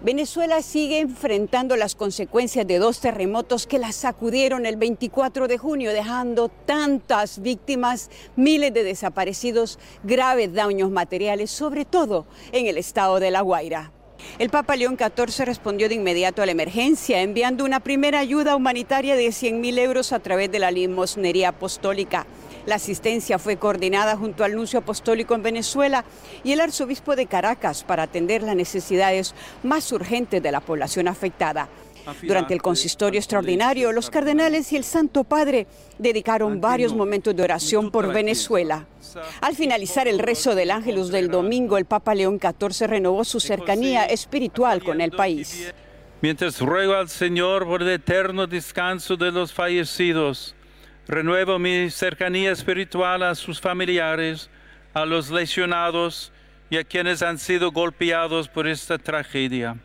Venezuela sigue enfrentando las consecuencias de dos terremotos que la sacudieron el 24 de junio, dejando tantas víctimas, miles de desaparecidos, graves daños materiales, sobre todo en el estado de La Guaira. El Papa León XIV respondió de inmediato a la emergencia, enviando una primera ayuda humanitaria de 100.000 euros a través de la limosnería apostólica. La asistencia fue coordinada junto al nuncio apostólico en Venezuela y el arzobispo de Caracas para atender las necesidades más urgentes de la población afectada. Durante el consistorio extraordinario, los cardenales y el Santo Padre dedicaron varios momentos de oración por Venezuela. Al finalizar el rezo del Ángelus del domingo, el Papa León XIV renovó su cercanía espiritual con el país. Mientras ruego al Señor por el eterno descanso de los fallecidos, renuevo mi cercanía espiritual a sus familiares, a los lesionados y a quienes han sido golpeados por esta tragedia.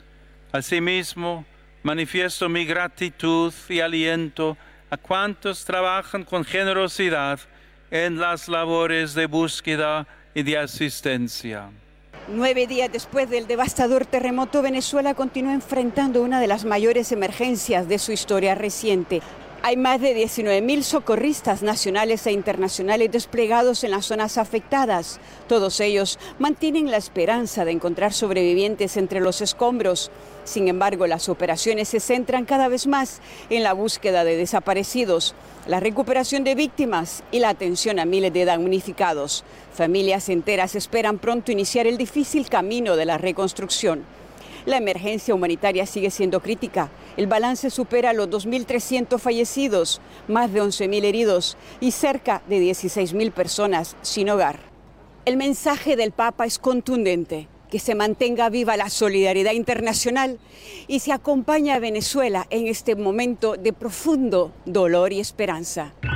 Asimismo, manifiesto mi gratitud y aliento a cuantos trabajan con generosidad en las labores de búsqueda y de asistencia. 9 días después del devastador terremoto, Venezuela continúa enfrentando una de las mayores emergencias de su historia reciente. Hay más de 19.000 socorristas nacionales e internacionales desplegados en las zonas afectadas. Todos ellos mantienen la esperanza de encontrar sobrevivientes entre los escombros. Sin embargo, las operaciones se centran cada vez más en la búsqueda de desaparecidos, la recuperación de víctimas y la atención a miles de damnificados. Familias enteras esperan pronto iniciar el difícil camino de la reconstrucción. La emergencia humanitaria sigue siendo crítica. El balance supera los 2.300 fallecidos, más de 11.000 heridos y cerca de 16.000 personas sin hogar. El mensaje del Papa es contundente: que se mantenga viva la solidaridad internacional y se acompañe a Venezuela en este momento de profundo dolor y esperanza.